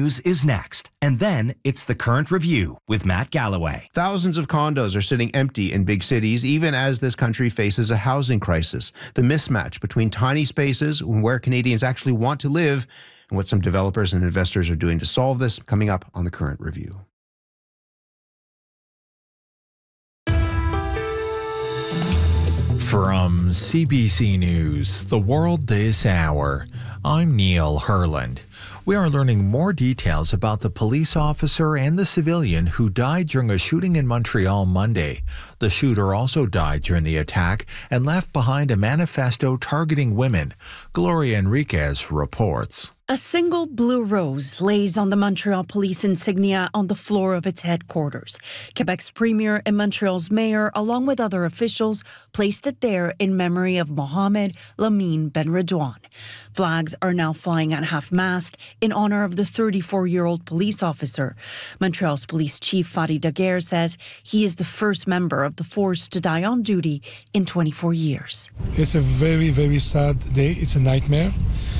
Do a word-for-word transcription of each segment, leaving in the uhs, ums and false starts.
News is next. And then it's The Current Review with Matt Galloway. Thousands of condos are sitting empty in big cities, even as this country faces a housing crisis. The mismatch between tiny spaces and where Canadians actually want to live, and what some developers and investors are doing to solve this, coming up on The Current Review. From C B C News, The World This Hour, I'm Neil Herland. We are learning more details about the police officer and the civilian who died during a shooting in Montreal Monday. The shooter also died during the attack and left behind a manifesto targeting women. Gloria Enriquez reports. A single blue rose lays on the Montreal police insignia on the floor of its headquarters. Quebec's premier and Montreal's mayor, along with other officials, placed it there in memory of Mohamed Lamine Benredouane. Flags are now flying at half-mast in honor of the thirty-four-year-old police officer. Montreal's police chief Fadi Daguerre says he is the first member of the force to die on duty in twenty-four years. It's a very, very sad day. It's a nightmare.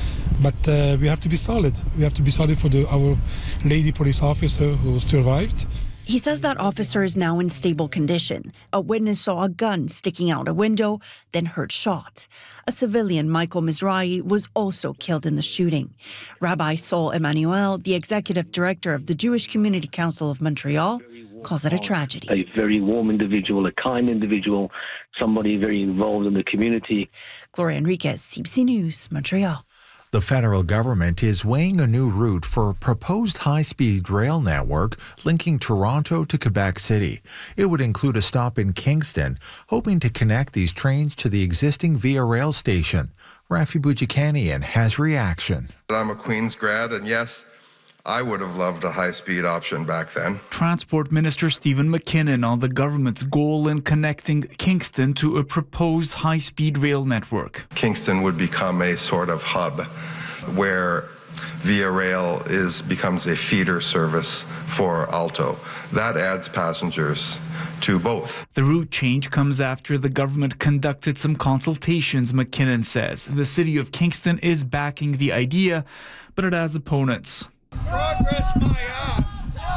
But uh, we have to be solid. We have to be solid for the, our lady police officer who survived. He says that officer is now in stable condition. A witness saw a gun sticking out a window, then heard shots. A civilian, Michael Mizrahi, was also killed in the shooting. Rabbi Sol Emmanuel, the executive director of the Jewish Community Council of Montreal, calls it a tragedy. A very warm individual, a kind individual, somebody very involved in the community. Gloria Enriquez, C B C News, Montreal. The federal government is weighing a new route for a proposed high-speed rail network linking Toronto to Quebec City. It would include a stop in Kingston, hoping to connect these trains to the existing Via Rail station. Rafi Boudjikanian has reaction. I'm a Queen's grad, and yes, I would have loved a high-speed option back then. Transport Minister Stephen McKinnon on the government's goal in connecting Kingston to a proposed high-speed rail network. Kingston would become a sort of hub where Via Rail is becomes a feeder service for Alto. That adds passengers to both. The route change comes after the government conducted some consultations, McKinnon says. The city of Kingston is backing the idea, but it has opponents. Progress my ass.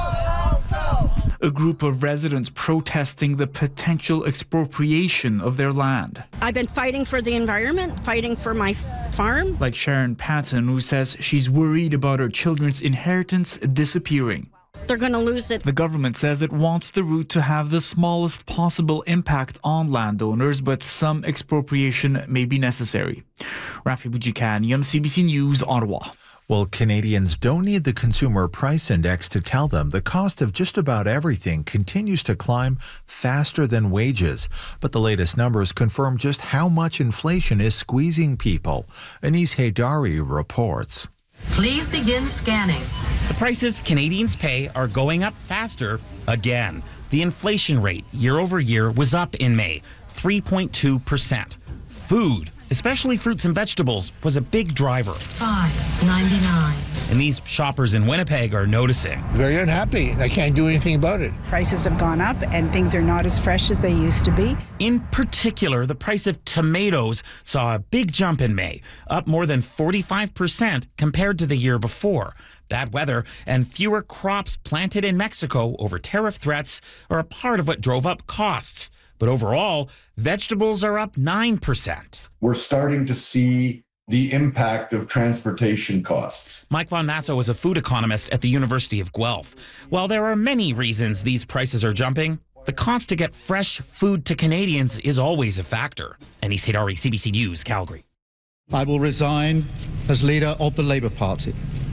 A group of residents protesting the potential expropriation of their land. I've been fighting for the environment, fighting for my farm. Like Sharon Patton, who says she's worried about her children's inheritance disappearing. They're going to lose it. The government says it wants the route to have the smallest possible impact on landowners, but some expropriation may be necessary. Rafi Boudjikanian, C B C News, Ottawa. Well, Canadians don't need the Consumer Price Index to tell them the cost of just about everything continues to climb faster than wages. But the latest numbers confirm just how much inflation is squeezing people. Anise Haydari reports. Please begin scanning. The prices Canadians pay are going up faster again. The inflation rate year over year was up in May, three point two percent. Food, especially fruits and vegetables, was a big driver. five ninety-nine. And these shoppers in Winnipeg are noticing. Very unhappy. I can't do anything about it. Prices have gone up and things are not as fresh as they used to be. In particular, the price of tomatoes saw a big jump in May, up more than forty-five percent compared to the year before. Bad weather and fewer crops planted in Mexico over tariff threats are a part of what drove up costs. But overall, vegetables are up nine percent. We're starting to see the impact of transportation costs. Mike Von Masso is a food economist at the University of Guelph. While there are many reasons these prices are jumping, the cost to get fresh food to Canadians is always a factor. Anise Haydari, C B C News, Calgary. I will resign as leader of the Labour Party.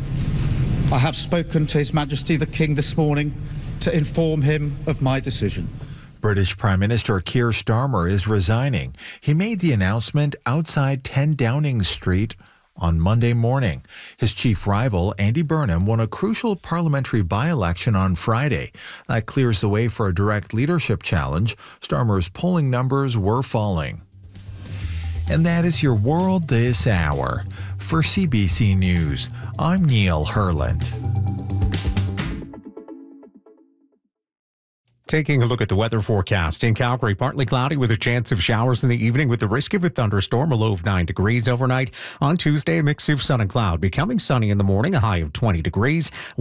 I have spoken to His Majesty the King this morning to inform him of my decision. British Prime Minister Keir Starmer is resigning. He made the announcement outside ten Downing Street on Monday morning. His chief rival, Andy Burnham, won a crucial parliamentary by-election on Friday. That clears the way for a direct leadership challenge. Starmer's polling numbers were falling. And that is your World This Hour. For C B C News, I'm Neil Herland. Taking a look at the weather forecast. In Calgary, partly cloudy with a chance of showers in the evening with the risk of a thunderstorm, a low of nine degrees overnight. On Tuesday, a mix of sun and cloud, becoming sunny in the morning, a high of twenty degrees.